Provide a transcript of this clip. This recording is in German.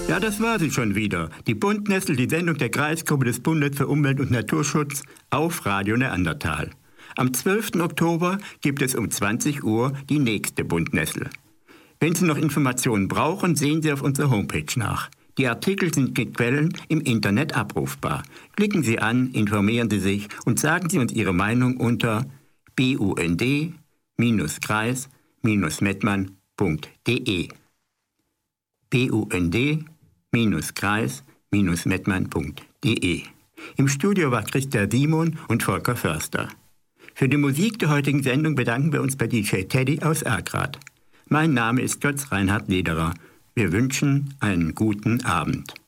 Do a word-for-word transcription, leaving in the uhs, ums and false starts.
Ja, das war sie schon wieder. Die Buntnessel, die Sendung der Kreisgruppe des Bundes für Umwelt- und Naturschutz auf Radio Neandertal. Am zwölften Oktober gibt es um zwanzig Uhr die nächste Buntnessel. Wenn Sie noch Informationen brauchen, sehen Sie auf unserer Homepage nach. Die Artikel sind mit Quellen im Internet abrufbar. Klicken Sie an, informieren Sie sich und sagen Sie uns Ihre Meinung unter bund kreis mettmann punkt de. bund kreis mettmann punkt de. Im Studio war Christa Simon und Volker Förster. Für die Musik der heutigen Sendung bedanken wir uns bei D J Teddy aus Erkrath. Mein Name ist Götz Reinhard Lederer. Wir wünschen einen guten Abend.